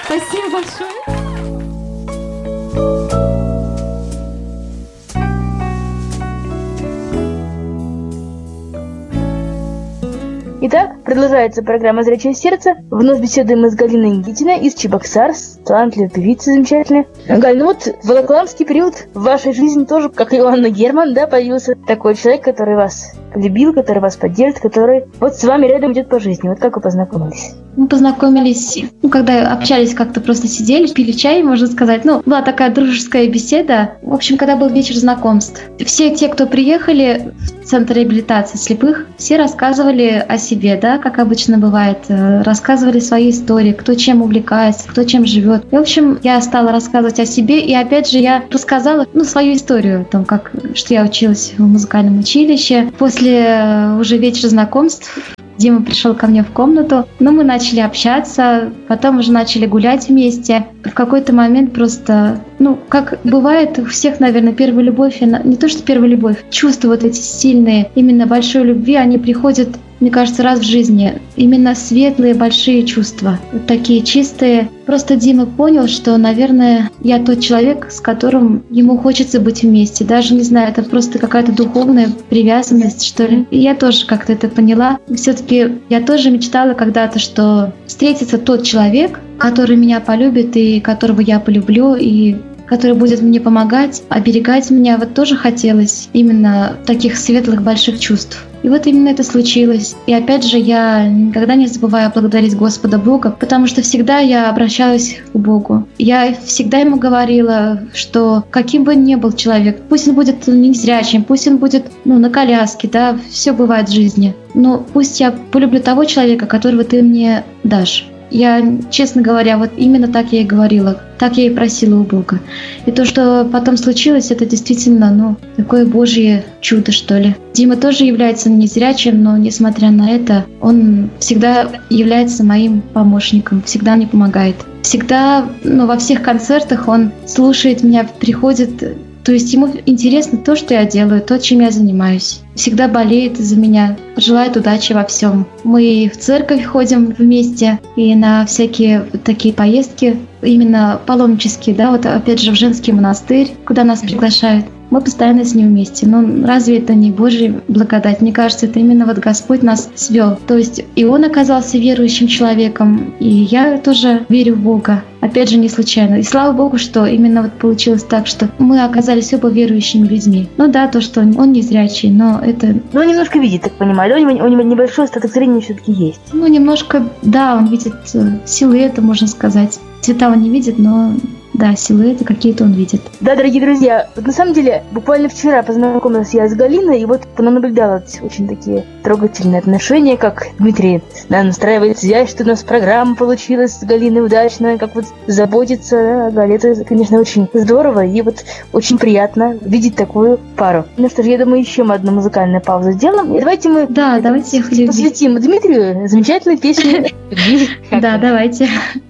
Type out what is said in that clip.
Спасибо большое. Итак, продолжается программа «Зрячее сердце». Вновь беседуем мы с Галиной Никитиной из Чебоксарс, талантливой певицей замечательной. Галь, ну вот в волоколамский период в вашей жизни тоже, как и Иоанна Герман, да, появился такой человек, который вас любил, который вас поддержит, который вот с вами рядом идет по жизни. Вот как вы познакомились? Мы познакомились, когда общались, как-то просто сидели, пили чай, можно сказать. Была такая дружеская беседа. В общем, когда был вечер знакомств. Все те, кто приехали в Центр реабилитации слепых, все рассказывали о себе, да, как обычно бывает. Рассказывали свои истории, кто чем увлекается, кто чем живет. И, в общем, я стала рассказывать о себе, и опять же я рассказала свою историю о том, что я училась в музыкальном училище. После уже вечера знакомств Дима пришел ко мне в комнату, мы начали общаться, потом уже начали гулять вместе. В какой-то момент просто, как бывает у всех, наверное, первая любовь, не то что первая любовь, чувства вот эти сильные, именно большой любви, они приходят, мне кажется, раз в жизни. Именно светлые, большие чувства, вот такие чистые. Просто Дима понял, что, наверное, я тот человек, с которым ему хочется быть вместе. Даже, не знаю, это просто какая-то духовная привязанность, что ли. И я тоже как-то это поняла. Все-таки я тоже мечтала когда-то, что встретится тот человек, который меня полюбит и которого я полюблю, и который будет мне помогать, оберегать меня. Вот тоже хотелось именно таких светлых, больших чувств. И вот именно это случилось. И опять же, я никогда не забываю благодарить Господа Бога, потому что всегда я обращалась к Богу. Я всегда ему говорила, что каким бы ни был человек, пусть он будет незрячим, пусть он будет на коляске, да, все бывает в жизни. Но пусть я полюблю того человека, которого ты мне дашь. Я, честно говоря, вот именно так я и говорила, так я и просила у Бога. И то, что потом случилось, это действительно, такое Божье чудо, что ли. Дима тоже является незрячим, но, несмотря на это, он всегда является моим помощником, всегда мне помогает. Всегда, во всех концертах он слушает меня, приходит. То есть ему интересно то, что я делаю, то, чем я занимаюсь. Всегда болеет за меня, желает удачи во всем. Мы в церковь ходим вместе и на всякие такие поездки, именно паломнические, да, вот опять же в женский монастырь, куда нас приглашают. Мы постоянно с ним вместе. Разве это не Божья благодать? Мне кажется, это именно вот Господь нас свел. То есть и он оказался верующим человеком, и я тоже верю в Бога. Опять же, не случайно. И слава Богу, что именно вот получилось так, что мы оказались оба верующими людьми. Да, то, что он незрячий, но это... Он немножко видит, так понимаю, да? У него небольшой остаток зрения все-таки есть. Немножко, да, он видит силуэты, можно сказать. Цвета он не видит, но... Да, силуэты какие-то он видит. Да, дорогие друзья, на самом деле, буквально вчера познакомилась я с Галиной, и вот наблюдала очень такие трогательные отношения, как Дмитрий настраивает связь, что у нас программа получилась с Галиной удачная, как вот заботится о Гале. Это, конечно, очень здорово, и вот очень приятно видеть такую пару. Ну что ж, я думаю, еще мы одну музыкальную паузу сделаем. И давайте мы давайте посвятим Дмитрию замечательной песне. Да, давайте.